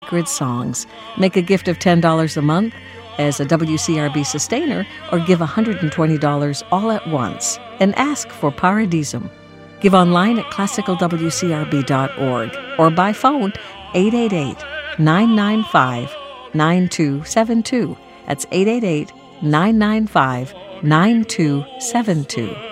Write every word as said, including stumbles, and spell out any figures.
sacred songs. Make a gift of ten dollars a month as a W C R B sustainer, or give one hundred twenty dollars all at once and ask for Paradisum. Give online at classical w c r b dot org or by phone eight eight eight, nine nine five, nine two seven two. That's eight eight eight, nine nine five, nine two seven two.